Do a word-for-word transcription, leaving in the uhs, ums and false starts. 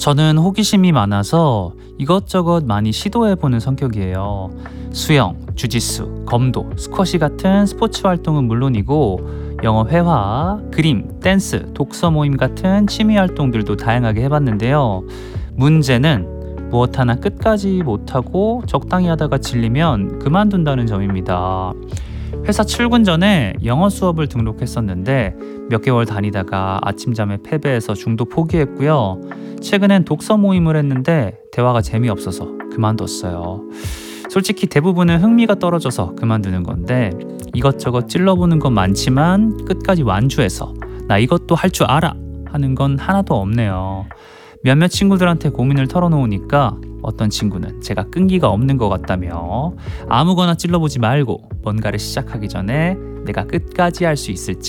저는 호기심이 많아서 이것저것 많이 시도해보는 성격이에요. 수영, 주짓수, 검도, 스쿼시 같은 스포츠 활동은 물론이고 영어 회화, 그림, 댄스, 독서 모임 같은 취미 활동들도 다양하게 해봤는데요. 문제는 무엇 하나 끝까지 못하고 적당히 하다가 질리면 그만둔다는 점입니다. 회사 출근 전에 영어 수업을 등록했었는데 몇 개월 다니다가 아침잠에 패배해서 중도 포기했고요. 최근엔 독서 모임을 했는데 대화가 재미없어서 그만뒀어요. 솔직히 대부분은 흥미가 떨어져서 그만두는 건데 이것저것 찔러보는 건 많지만 끝까지 완주해서 나 이것도 할 줄 알아 하는 건 하나도 없네요. 몇몇 친구들한테 고민을 털어놓으니까 어떤 친구는 제가 끈기가 없는 것 같다며 아무거나 찔러보지 말고 뭔가를 시작하기 전에 내가 끝까지 할 수 있을지